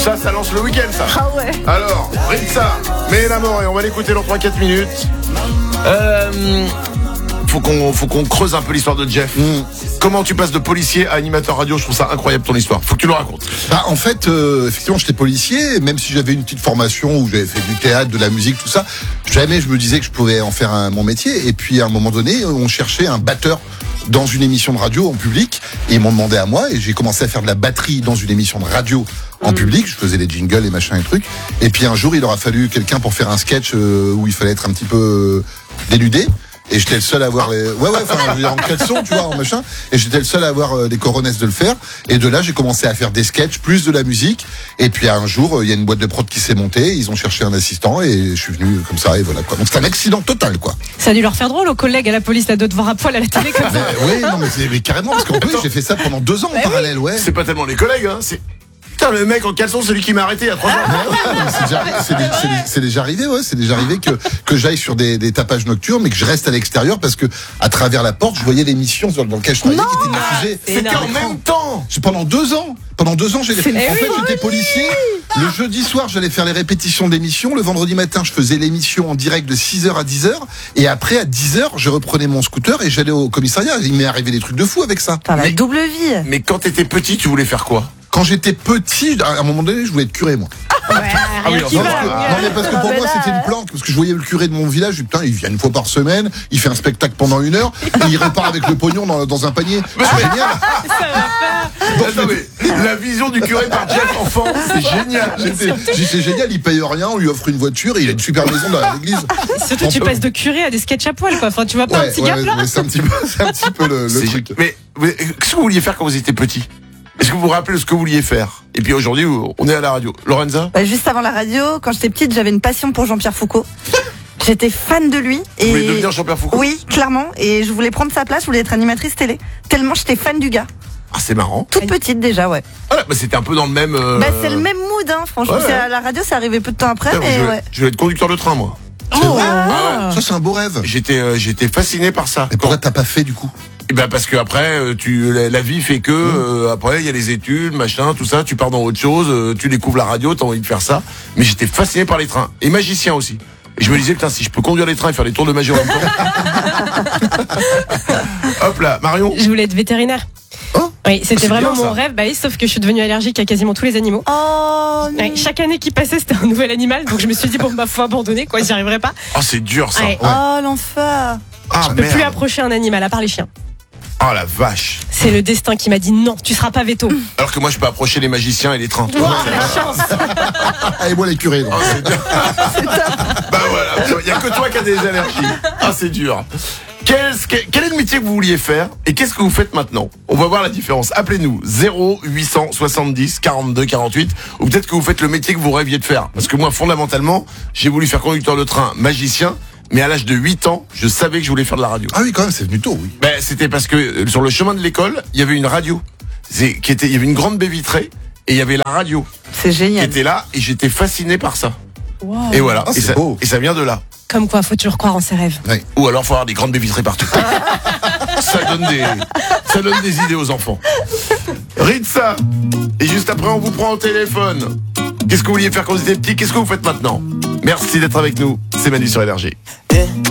Ça lance le week-end, ça. Ah ouais. Alors, Ritza, mais la mort, et on va l'écouter dans 3-4 minutes. Faut qu'on creuse un peu l'histoire de Jeff. Comment tu passes de policier à animateur radio? Je trouve ça incroyable ton histoire. Faut que tu le racontes. Bah, en fait, effectivement, j'étais policier, même si j'avais une petite formation où j'avais fait du théâtre, de la musique, tout ça. Jamais je me disais que je pouvais en faire mon métier. Et puis, à un moment donné, on cherchait un batteur dans une émission de radio en public. Et ils m'ont demandé à moi, et j'ai commencé à faire de la batterie dans une émission de radio en public. Je faisais les jingles et machin et trucs. Et puis, un jour, il aura fallu quelqu'un pour faire un sketch où il fallait être un petit peu dénudé. Et j'étais le seul à avoir en caleçon, tu vois, en machin. Et j'étais le seul à avoir les coronesses de le faire. Et de là, j'ai commencé à faire des sketchs, plus de la musique. Et puis un jour, il y a une boîte de prod qui s'est montée. Ils ont cherché un assistant et je suis venu comme ça. Et voilà quoi. Donc c'est un accident total, quoi. Ça a dû leur faire drôle aux collègues à la police là, de te voir à poil à la télé comme ça. Oui, non, mais carrément, parce qu'en plus, j'ai fait ça pendant 2 ans en parallèle, ouais. C'est pas tellement les collègues, hein. Putain, le mec en caleçon, celui qui m'a arrêté il y a 3 ans. C'est déjà arrivé, ouais. C'est déjà arrivé que j'aille sur des tapages nocturnes, mais que je reste à l'extérieur parce que à travers la porte, je voyais l'émission dans laquelle je travaillais qui était diffusée. C'était en même temps. Pendant 2 ans. Pendant 2 ans, j'ai fait. En fait, j'étais policier. Le jeudi soir, j'allais faire les répétitions d'émissions. Le vendredi matin, je faisais l'émission en direct de 6h à 10h. Et après, à 10h, je reprenais mon scooter et j'allais au commissariat. Il m'est arrivé des trucs de fou avec ça. T'as la double vie. Mais quand t'étais petit, tu voulais faire quoi? Quand j'étais petit, à un moment donné, je voulais être curé, moi. Ouais, rien qui va. Non, mais parce que pour moi, c'était une planque. Parce que je voyais le curé de mon village. Je dis, putain, il vient une fois par semaine. Il fait un spectacle pendant 1 heure. Et il repart avec le pognon dans un panier. C'est génial. Attends, mais la vision du curé par Jeff enfant, c'est génial. C'est génial. Il paye rien. On lui offre une voiture. Et il a une super maison dans l'église. Surtout, tu passes de curé à des sketchs à poil, quoi. Enfin, tu vois pas un petit gap là. C'est un petit peu le truc. Mais qu'est-ce que vous vouliez faire quand vous étiez petit? Est-ce que vous vous rappelez de ce que vous vouliez faire? Et puis aujourd'hui, on est à la radio. Lorenza? Juste avant la radio, quand j'étais petite, j'avais une passion pour Jean-Pierre Foucault. J'étais fan de lui. Vous voulez devenir Jean-Pierre Foucault? Oui, clairement. Et je voulais prendre sa place, je voulais être animatrice télé. Tellement j'étais fan du gars. Ah, c'est marrant. Toute petite déjà, ouais. Voilà, bah c'était un peu dans le même. C'est le même mood, hein. Franchement, Ouais. à la radio, ça arrivait peu de temps après, mais ouais. Je vais être conducteur de train, moi. Ça, c'est un beau rêve. J'étais fasciné par ça. Et pourquoi t'as pas fait, du coup? Eh ben parce que après la vie fait que après il y a les études, machin, tout ça, tu pars dans autre chose, tu découvres la radio, t'as envie de faire ça. Mais j'étais fasciné par les trains et magicien aussi. Et je me disais putain, si je peux conduire les trains et faire des tours de magie en même temps. Hop là, Marion. Je voulais être vétérinaire. Oh, oui, c'était c'est vraiment bien, mon ça. rêve. Bah oui, sauf que je suis devenue allergique à quasiment tous les animaux. Oh non. Ouais, chaque année qui passait, c'était un nouvel animal. Donc je me suis dit bon bah faut abandonner quoi, j'y arriverai pas. Oh, c'est dur ça. Ouais. Oh l'enfer. Ah, Je peux plus approcher un animal à part les chiens. Oh la vache. C'est le destin qui m'a dit non, tu seras pas veto. Alors que moi je peux approcher les magiciens et les trains. Wow, la chance. Et moi, les curés. donc. Oh, c'est dur. Bah voilà, il y a que toi qui as des allergies. Ah, c'est dur. Quel est le métier que vous vouliez faire et qu'est-ce que vous faites maintenant? On va voir la différence. Appelez-nous 0870 42 48 ou peut-être que vous faites le métier que vous rêviez de faire. Parce que moi, fondamentalement, j'ai voulu faire conducteur de train, magicien, mais à l'âge de 8 ans, je savais que je voulais faire de la radio. Ah oui, quand même, c'est venu tôt, oui. Ben, c'était parce que sur le chemin de l'école, il y avait une radio. Il y avait une grande baie vitrée et il y avait la radio C'est qui génial. était là et j'étais fasciné par ça. Wow. Et voilà. Ah, c'est beau. Et ça vient de là. Comme quoi, faut toujours croire en ses rêves. Ou alors faut avoir des grandes baies vitrées partout. ça donne des idées aux enfants. Ritza. Et juste après on vous prend au téléphone. Qu'est-ce que vous vouliez faire quand vous étiez petit? Qu'est-ce que vous faites maintenant? Merci d'être avec nous. C'est Manu sur LRG.